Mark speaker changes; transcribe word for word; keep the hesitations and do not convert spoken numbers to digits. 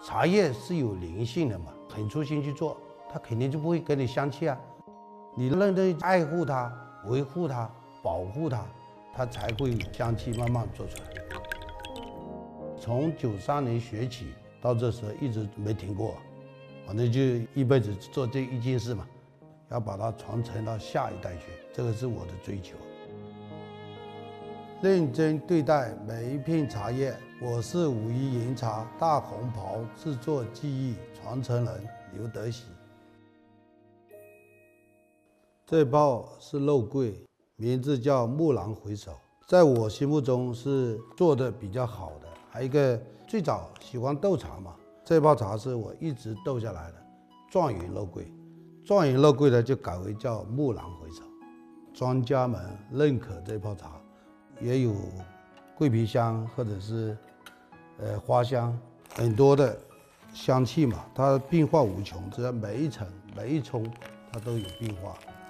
Speaker 1: 茶叶是有灵性的嘛，很出心去做，它肯定就不会给你香气啊。你认真爱护它、维护它、保护它，它才会有香气慢慢做出来。从九三年学起到这时候一直没停过，反正就一辈子做这一件事嘛，要把它传承到下一代去，这个是我的追求。认真对待每一片茶叶。我是武夷岩茶大红袍制作技艺传承人刘德喜。这包是肉桂，名字叫木兰回首，在我心目中是做的比较好的。还有一个最早喜欢斗茶嘛，这包茶是我一直斗下来的状元肉桂，状元肉桂呢就改为叫木兰回首。专家们认可这包茶，也有桂皮香或者是呃花香，很多的香气嘛，它变化无穷，只要每一层每一冲它都有变化。